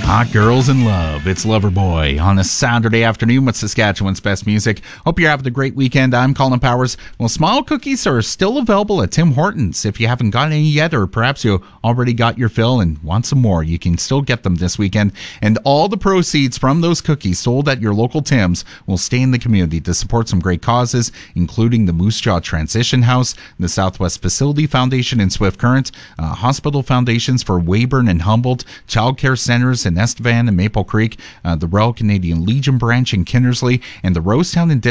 Hot Girls in Love. It's Loverboy on a Saturday afternoon with Saskatchewan's best music. Hope you're having a great weekend. I'm Colin Powers. Well, smile cookies are still available at Tim Hortons. If you haven't got any yet, or perhaps you already got your fill and want some more, you can still get them this weekend. And all the proceeds from those cookies sold at your local Tim's will stay in the community to support some great causes, including the Moose Jaw Transition House, the Southwest Facility Foundation in Swift Current, hospital foundations for Weyburn and Humboldt, child care centers in Estevan and Maple Creek, the Royal Canadian Legion branch in Kinnersley, and the Rosetown and